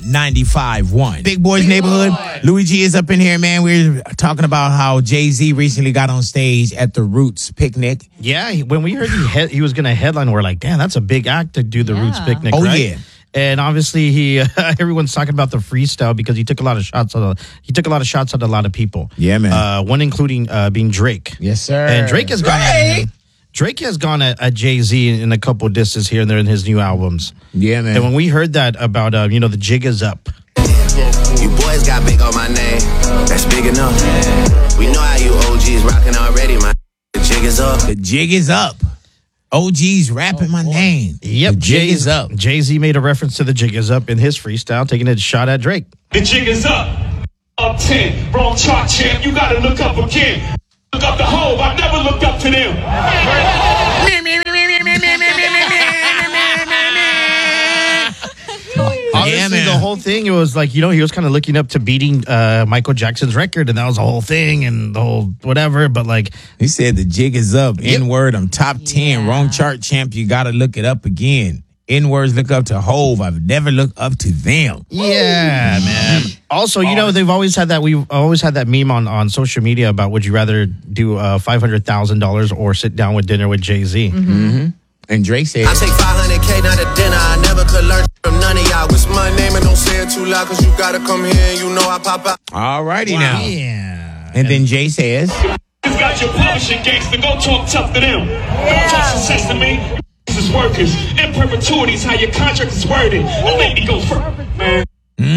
95.1. Big Boys Neighborhood. Louis G is up in here, man. We're talking about how Jay-Z recently got on stage at the Roots picnic. Yeah, when we heard he was going to headline, we're like, damn, that's a big act to do the Roots picnic, Oh, right? yeah. And obviously, everyone's talking about the freestyle because he took a lot of shots at a lot of people. Yeah, man. One including being Drake. Yes, sir. And Drake has gone at Jay-Z in a couple disses here and there in his new albums. Yeah, man. And when we heard that about the jig is up. You boys got big on my name. That's big enough. We know how you OGs rocking already. My the jig is up. The jig is up. OG's rapping my name. Yep, The jig is up. Jay-Z made a reference to the jig is up in his freestyle, taking a shot at Drake. The jig is up. Up 10. Wrong chart, champ. You gotta look up again. Look up the Hove. I never looked up to them. Honestly, the whole thing, it was like, he was kind of looking up to beating Michael Jackson's record, and that was the whole thing and the whole whatever. But like, he said the jig is up. N-word, I'm top 10. Wrong chart, champ. You got to look it up again. N-words, look up to Hove. I've never looked up to them. Yeah, man. Also, they've always had that. We've always had that meme on social media about would you rather do $500,000 or sit down with dinner with Jay-Z? Mm-hmm. And Drake said, I take $500K down to dinner. I never could learn from none of y'all. What's my name? And don't say it too loud, cause you gotta come here and you know I pop out. All righty now. Yeah. And then Jay says, You got your publishing gangster. Go talk tough to them. Don't talk success to me. This is workers. In perpetuity is how your contract is worded. A lady goes first, man.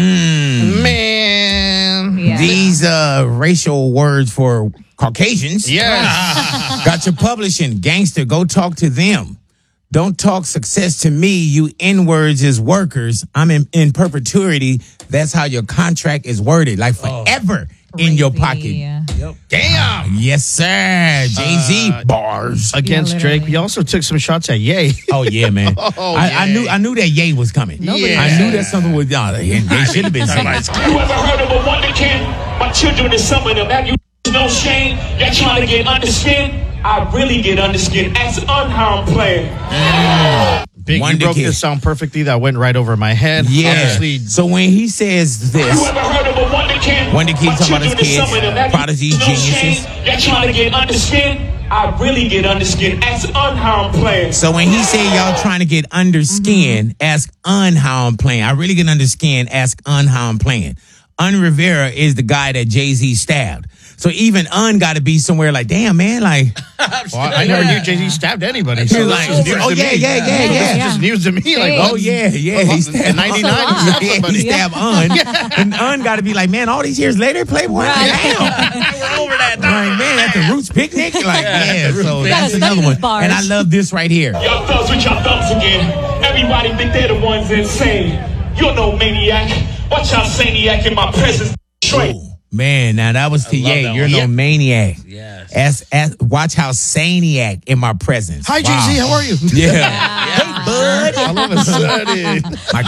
Man. Yeah. These racial words for Caucasians. Yes. Got your publishing gangster. Go talk to them. Don't talk success to me. You N-words is workers. I'm in perpetuity. That's how your contract is worded. Like forever in your pocket. Yeah. Damn. Yes, sir. Jay-Z bars. Against Drake, we also took some shots at Ye. Oh, yeah, man. Ye. I knew that Ye was coming. Yeah. I knew that something was done. They should have been saying. You ever heard of a wonder kid? My children is some of them. Have you no shame? You're trying to get under skin? I really get under skin as an unharmed player. Big, you broke this sound perfectly. That went right over my head. Yeah. Honestly, So when he says this, You ever heard of a wonder kid? Wonder Kid talking about his kids, prodigy, geniuses. You're trying to get under skin? I really get under skin as an unharmed player. So when he said y'all trying to get under skin, ask Un how I'm playing. I really get under skin, ask Un how I'm playing. Un Rivera is the guy that Jay-Z stabbed. So even Un got to be somewhere like, damn, man, like. I never knew Jay-Z stabbed anybody. So Like, this is news oh, to me. yeah. This is just news to me. Like, Oh, yeah. He stabbed 99. He stabbed Un. And Un got to be like, man, all these years later, Playboy, damn. We're over that. Like, man, at the Roots picnic? Like, yeah, so that's Gotta another study one. these bars. And I love this right here. Y'all thugs with y'all thumbs again. Everybody think they're the ones insane. You're no maniac. Watch y'all saniac in my presence. Straight. Ooh, man, now that was to Ye. that You're one. no maniac. Yes. Watch how saniac in my presence. Hi, Jay-Z. How are you? Yeah. Hey, bud. All of a sudden. My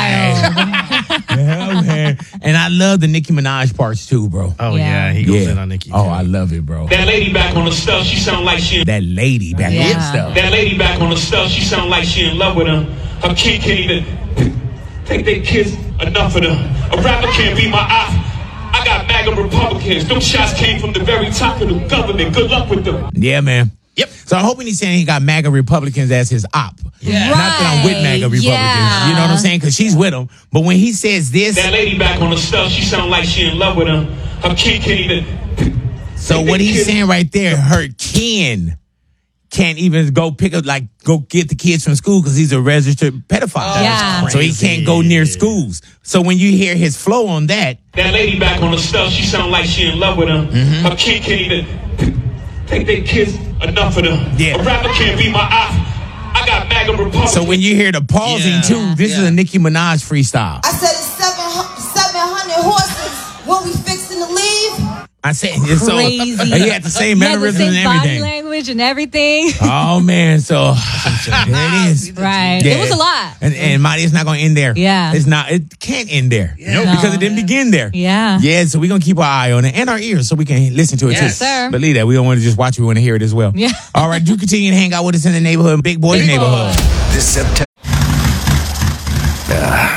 guy. Yeah, man. And I love the Nicki Minaj parts too, bro. Oh, Yeah. yeah. He goes in on Nicki. Oh, too. I love it, bro. That lady back on the stuff, she sound like she in That lady back on Yeah. stuff. That lady back on the stuff, she sound like she in love with him. Her kid can't even take their kids, enough of them. A rapper can't be my eye. I got MAGA Republicans. Them shots came from the very top of the government. Good luck with them. Yeah, man. Yep. So I'm hoping he's saying he got MAGA Republicans as his op. Yeah. Not that I'm with MAGA Republicans. Yeah. You know what I'm saying? Because she's with him. But when he says this, That lady back on the stuff, she sound like she in love with him. Her kid can't even. so what he's saying right there, her kin can't even go go get the kids from school because he's a registered pedophile. Yeah. So he can't go near schools. So when you hear his flow on that, That lady back on the stuff, she sound like she in love with him. Her kid can't even take their kids, enough of them. Yeah. A rapper can't be my eye. I got MAGA Republicans. so when you hear the pausing Yeah. too, this is a Nicki Minaj freestyle. I said it's 700 horses. When we fixing to leave? I said it's so Crazy. he had the same He had the mannerisms same and body everything. language and everything. Oh man, so there it is. Right. Yeah. It was a lot. And Marty, it's not going to end there. Yeah. It's not. It can't end there. No. Because it didn't begin there. Yeah. Yeah, so we're going to keep our eye on it and our ears so we can listen to it Yes, too. sir. Believe that. We don't want to just watch it. We want to hear it as well. Yeah. All right. Do continue to hang out with us in the neighborhood, Big Boys Neighborhood. This September.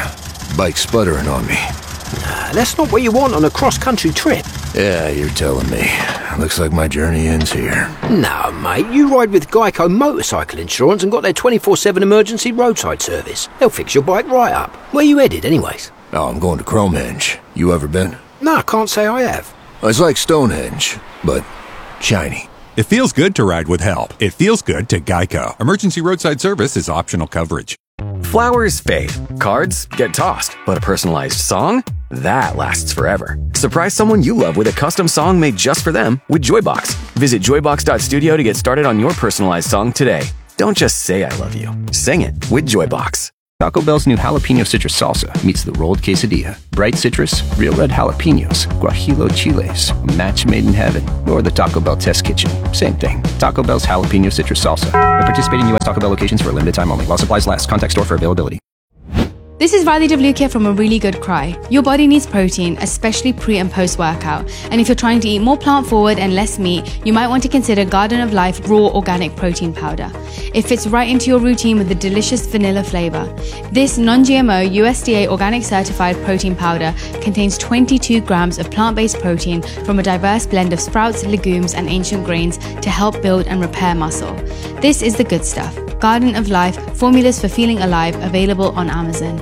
bike sputtering on me. That's not what you want on a cross-country trip. Yeah, you're telling me. Looks like my journey ends here. No, mate, you ride with Geico Motorcycle Insurance and got their 24/7 emergency roadside service. They'll fix your bike right up. Where you headed, anyways? Oh, I'm going to Cromehenge. You ever been? No, I can't say I have. It's like Stonehenge, but shiny. It feels good to ride with help. It feels good to Geico. Emergency roadside service is optional coverage. Flowers fade, cards get tossed, but a personalized song? That lasts forever. Surprise someone you love with a custom song made just for them with Joybox. Visit joybox.studio to get started on your personalized song today. Don't just say I love you. Sing it with Joybox. Taco Bell's new jalapeno citrus salsa meets the rolled quesadilla. Bright citrus, real red jalapenos, guajillo chiles, a match made in heaven, or the Taco Bell test kitchen. Same thing. Taco Bell's jalapeno citrus salsa. At participating U.S. Taco Bell locations for a limited time only. While supplies last. Contact store for availability. This is Radhi Devlukia from A Really Good Cry. Your body needs protein, especially pre and post workout. And if you're trying to eat more plant forward and less meat, you might want to consider Garden of Life Raw Organic Protein Powder. It fits right into your routine with the delicious vanilla flavor. This non-GMO USDA organic certified protein powder contains 22 grams of plant-based protein from a diverse blend of sprouts, legumes, and ancient grains to help build and repair muscle. This is the good stuff. Garden of Life, formulas for feeling alive, available on Amazon.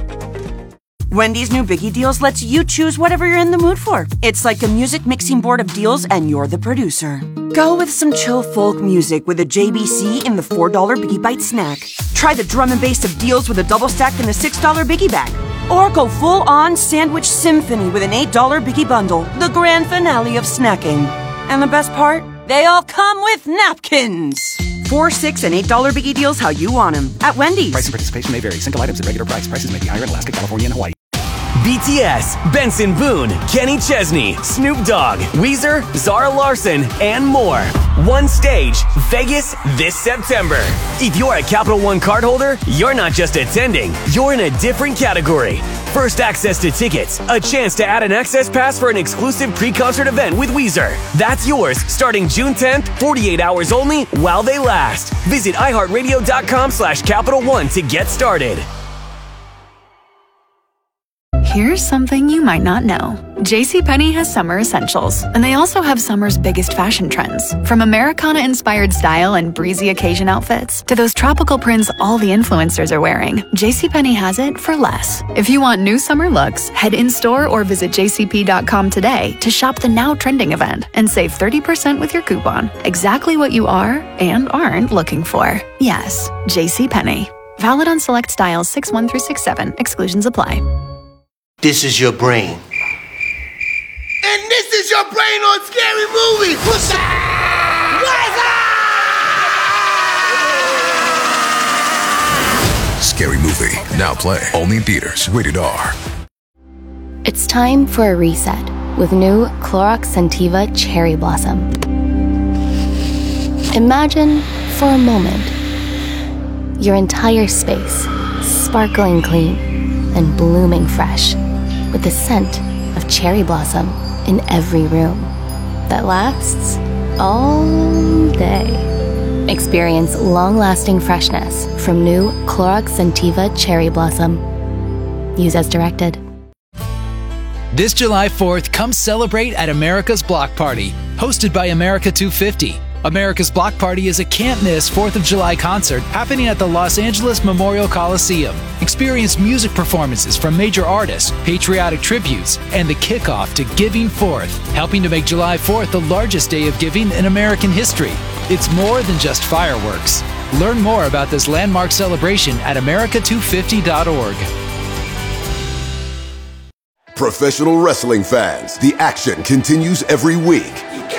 Wendy's new Biggie Deals lets you choose whatever you're in the mood for. It's like a music mixing board of deals and you're the producer. Go with some chill folk music with a JBC in the $4 Biggie Bite snack. Try the drum and bass of deals with a double stack in the $6 Biggie Bag. Or go full-on sandwich symphony with an $8 Biggie Bundle, the grand finale of snacking. And the best part? They all come with napkins. $4, $6, and $8 Biggie Deals how you want them at Wendy's. Price and participation may vary. Single items at regular price. Prices may be higher in Alaska, California, and Hawaii. BTS, Benson Boone, Kenny Chesney, Snoop Dogg, Weezer, Zara Larsson, and more. One stage, Vegas this September. If you're a Capital One cardholder, you're not just attending, you're in a different category. First access to tickets, a chance to add an access pass for an exclusive pre-concert event with Weezer. That's yours starting June 10th, 48 hours only while they last. Visit iHeartRadio.com/Capital One to get started. Here's something you might not know. JCPenney has summer essentials, and they also have summer's biggest fashion trends. From Americana-inspired style and breezy occasion outfits to those tropical prints all the influencers are wearing, JCPenney has it for less. If you want new summer looks, head in-store or visit jcp.com today to shop the now trending event and save 30% with your coupon. Exactly what you are and aren't looking for. Yes, JCPenney. Valid on select styles 6/1 through 6/7. Exclusions apply. This is your brain. And this is your brain on Scary Movie. What's up? Scary Movie, now play only in theaters. Rated R. It's time for a reset with new Clorox Scentiva Cherry Blossom. Imagine, for a moment, your entire space sparkling clean and blooming fresh, with the scent of cherry blossom in every room that lasts all day. Experience long-lasting freshness from new Clorox Scentiva Cherry Blossom. Use as directed. This July 4th, come celebrate at America's Block Party, hosted by America 250. America's Block Party is a can't-miss 4th of July concert happening at the Los Angeles Memorial Coliseum. Experience music performances from major artists, patriotic tributes, and the kickoff to Giving Forth, helping to make July 4th the largest day of giving in American history. It's more than just fireworks. Learn more about this landmark celebration at america250.org. Professional wrestling fans, the action continues every week.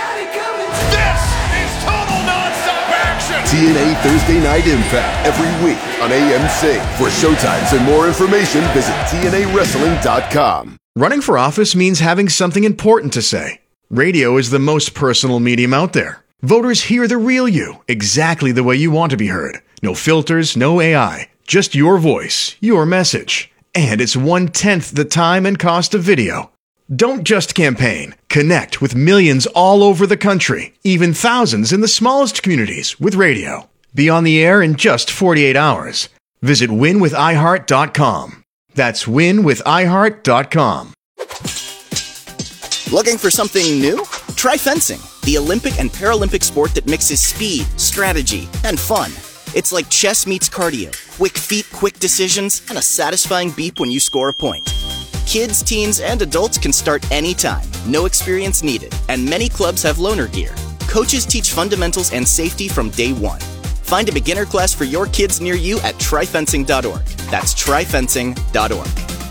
TNA Thursday Night Impact every week on AMC. For showtimes and more information, visit TNAWrestling.com. Running for office means having something important to say. Radio is the most personal medium out there. Voters hear the real you, exactly the way you want to be heard. No filters, no AI, just your voice, your message. And it's 1/10 the time and cost of video. Don't just campaign. Connect with millions all over the country, even thousands in the smallest communities with radio. Be on the air in just 48 hours. Visit winwithiheart.com. That's winwithiheart.com. Looking for something new? Try fencing, the Olympic and Paralympic sport that mixes speed, strategy, and fun. It's like chess meets cardio, quick feet, quick decisions, and a satisfying beep when you score a point. Kids, teens, and adults can start anytime, no experience needed, and many clubs have loaner gear. Coaches teach fundamentals and safety from day one. Find a beginner class for your kids near you at tryfencing.org. That's tryfencing.org.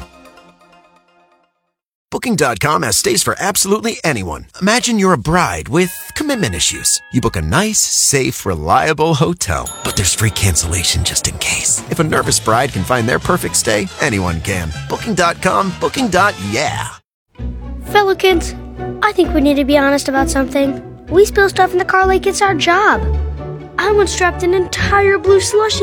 Booking.com has stays for absolutely anyone. Imagine you're a bride with commitment issues. You book a nice, safe, reliable hotel. But there's free cancellation just in case. If a nervous bride can find their perfect stay, anyone can. Booking.com, booking.yeah. Fellow kids, I think we need to be honest about something. We spill stuff in the car like it's our job. I once dropped an entire blue slushie